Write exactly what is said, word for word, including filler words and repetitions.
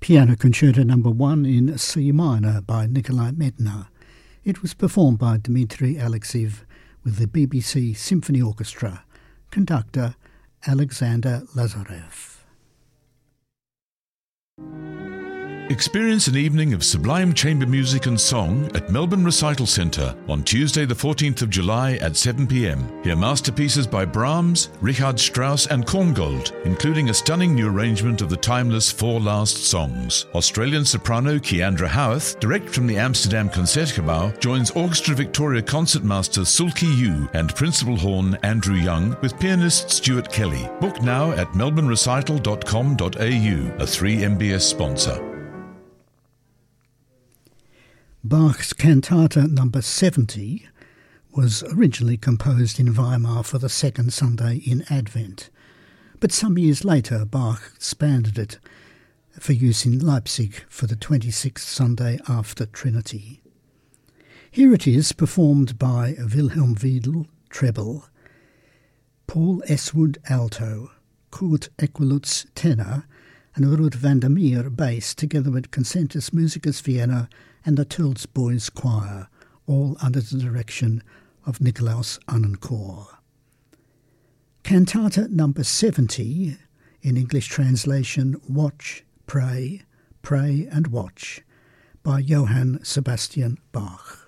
Piano Concerto Number One in C minor by Nikolai Medtner. It was performed by Dmitry Alexeyev with the B B C Symphony Orchestra. Conductor Alexander Lazarev. Experience an evening of sublime chamber music and song at Melbourne Recital Centre on Tuesday the fourteenth of July at seven p m. Hear masterpieces by Brahms, Richard Strauss and Korngold, including a stunning new arrangement of the timeless Four Last Songs. Australian soprano Keandra Howarth, direct from the Amsterdam Concertgebouw, joins Orchestra Victoria concertmaster Sulki Yu and principal horn Andrew Young with pianist Stuart Kelly. Book now at melbourne recital dot com dot a u, a three M B S sponsor. Bach's Cantata Number seventy was originally composed in Weimar for the second Sunday in Advent, but some years later Bach expanded it for use in Leipzig for the twenty-sixth Sunday after Trinity. Here it is, performed by Wilhelm Wiedel, treble, Paul Eswood, alto, Kurt Equilutz, tenor, and Ruud van der Meer, bass, together with Concertus Musicus Vienna and the Tölz Boys Choir, all under the direction of Nikolaus Annenkohr. Cantata Number seventy, in English translation, Watch, Pray, Pray and Watch, by Johann Sebastian Bach.